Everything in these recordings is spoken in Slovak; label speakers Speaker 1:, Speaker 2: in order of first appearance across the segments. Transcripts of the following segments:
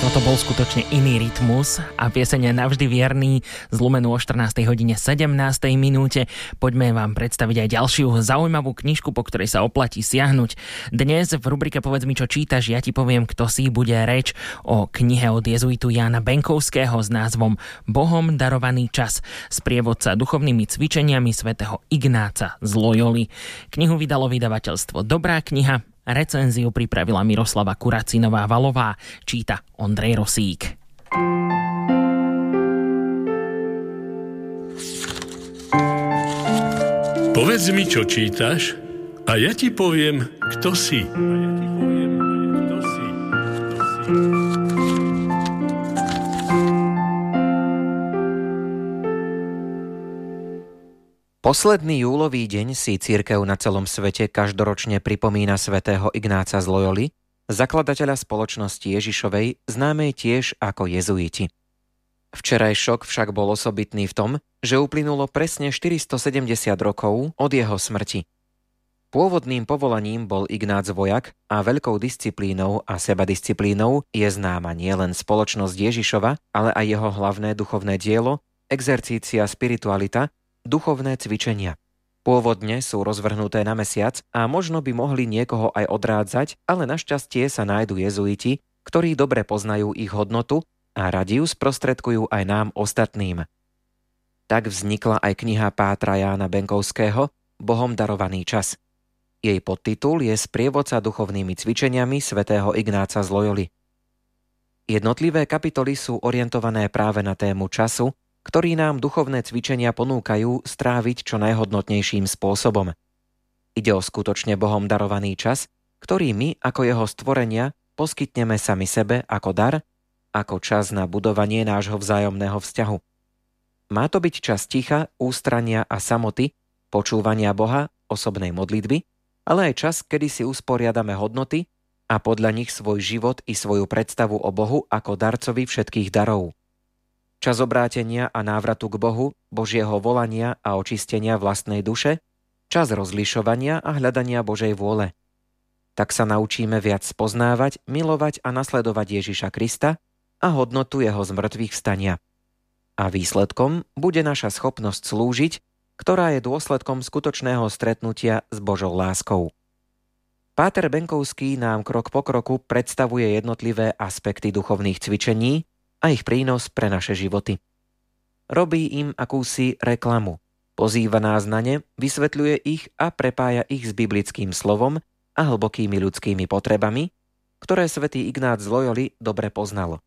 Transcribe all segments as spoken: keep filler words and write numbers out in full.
Speaker 1: Toto bol skutočne iný rytmus a pieseň je navždy vierný z Lumenu o štrnástej hodine sedemnástej minúte. Poďme vám predstaviť aj ďalšiu zaujímavú knižku, po ktorej sa oplatí siahnuť. Dnes v rubrike Povedz mi, čo čítaš, ja ti poviem, kto si, bude reč o knihe od jezuitu Jána Benkovského s názvom Bohom darovaný čas, sprievodca duchovnými cvičeniami svätého Ignáca z Loyoli. Knihu vydalo vydavateľstvo Dobrá kniha. Recenziu pripravila Miroslava Kuracinová-Valová, číta Ondrej Rosík.
Speaker 2: Povedz mi, čo čítaš, a ja ti poviem, kto si. A ja ti poviem, kto si. Kto si.
Speaker 3: Posledný júlový deň si cirkev na celom svete každoročne pripomína svätého Ignáca z Loyoli, zakladateľa spoločnosti Ježišovej, známej tiež ako jezuiti. Včerajšok však bol osobitný v tom, že uplynulo presne štyristosedemdesiat rokov od jeho smrti. Pôvodným povolaním bol Ignác vojak a veľkou disciplínou a sebadisciplínou je známa nielen spoločnosť Ježišova, ale aj jeho hlavné duchovné dielo, exercícia spiritualita, duchovné cvičenia. Pôvodne sú rozvrhnuté na mesiac a možno by mohli niekoho aj odrádzať, ale našťastie sa nájdu jezuiti, ktorí dobre poznajú ich hodnotu a radi ju sprostredkujú aj nám ostatným. Tak vznikla aj kniha pátra Jána Benkovského Bohom darovaný čas. Jej podtitul je Sprievodca duchovnými cvičeniami svätého Ignáca z Loyoli. Jednotlivé kapitoly sú orientované práve na tému času, ktorý nám duchovné cvičenia ponúkajú stráviť čo najhodnotnejším spôsobom. Ide o skutočne Bohom darovaný čas, ktorý my ako jeho stvorenia poskytneme sami sebe ako dar, ako čas na budovanie nášho vzájomného vzťahu. Má to byť čas ticha, ústrania a samoty, počúvania Boha, osobnej modlitby, ale aj čas, kedy si usporiadame hodnoty a podľa nich svoj život i svoju predstavu o Bohu ako darcovi všetkých darov. Čas obrátenia a návratu k Bohu, Božieho volania a očistenia vlastnej duše, čas rozlišovania a hľadania Božej vôle. Tak sa naučíme viac spoznávať, milovať a nasledovať Ježiša Krista a hodnotu jeho zmrtvých vstania. A výsledkom bude naša schopnosť slúžiť, ktorá je dôsledkom skutočného stretnutia s Božou láskou. Páter Benkovský nám krok po kroku predstavuje jednotlivé aspekty duchovných cvičení a ich prínos pre naše životy. Robí im akúsi reklamu, pozýva nás na ne, vysvetľuje ich a prepája ich s biblickým slovom a hlbokými ľudskými potrebami, ktoré svätý Ignác z Loyoli dobre poznal.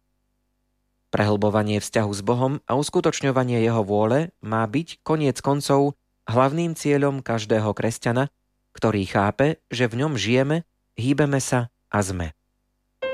Speaker 3: Prehlbovanie vzťahu s Bohom a uskutočňovanie jeho vôle má byť koniec koncov hlavným cieľom každého kresťana, ktorý chápe, že v ňom žijeme, hýbeme sa a sme.